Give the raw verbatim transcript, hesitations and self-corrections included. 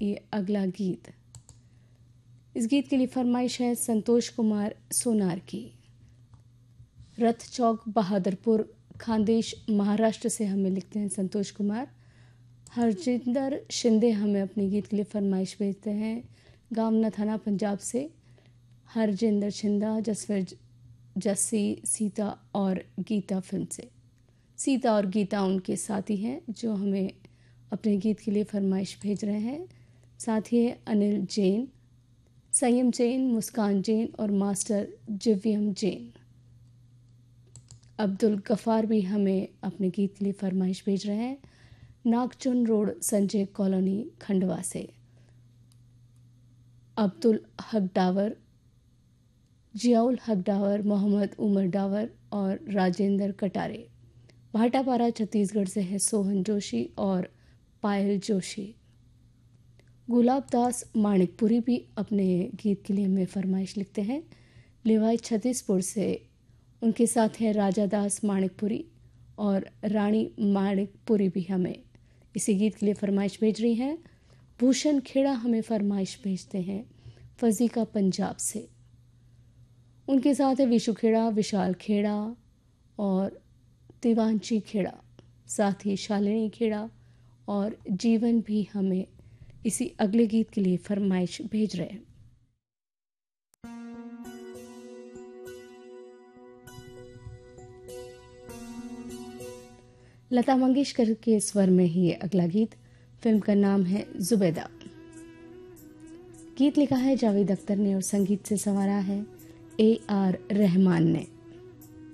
ये अगला गीत। इस गीत के लिए फरमाइश है संतोष कुमार सोनार की। रथ चौक बहादुरपुर खानदेश महाराष्ट्र से हमें लिखते हैं संतोष कुमार। हरजिंदर शिंदे हमें अपने गीत के लिए फरमाइश भेजते हैं गामना थाना पंजाब से। हरजिंदर शिंदा, जसवीर जस्सी, सीता और गीता फिल्म से। सीता और गीता उनके साथी हैं जो हमें अपने गीत के लिए फरमाइश भेज रहे हैं। साथ ही अनिल जैन, संयम जैन, मुस्कान जैन और मास्टर जिव्यम जैन। अब्दुल गफ़ार भी हमें अपने गीत के लिए फरमाइश भेज रहे हैं नागचुन रोड संजय कॉलोनी खंडवा से। अब्दुल हक डावर, जियाउल हक डावर, मोहम्मद उमर डावर और राजेंद्र कटारे। भाटापारा छत्तीसगढ़ से है सोहन जोशी और पायल जोशी। गुलाब दास माणिकपुरी भी अपने गीत के लिए हमें फरमाइश लिखते हैं लेवाई छत्तीसपुर से। उनके साथ हैं राजा दास माणिकपुरी और रानी माणिकपुरी भी हमें इसी गीत के लिए फरमाइश भेज रही हैं। भूषण खेड़ा हमें फरमाइश भेजते हैं फजीका पंजाब से। उनके साथ है विशु खेड़ा, विशाल खेड़ा और तिवांची खेड़ा, साथ ही शालिनी खेड़ा और जीवन भी हमें इसी अगले गीत के लिए फरमाइश भेज रहे हैं। लता मंगेशकर के स्वर में ही ये अगला गीत। फिल्म का नाम है जुबैदा। गीत लिखा है जावेद अख्तर ने और संगीत से संवारा है ए आर रहमान ने।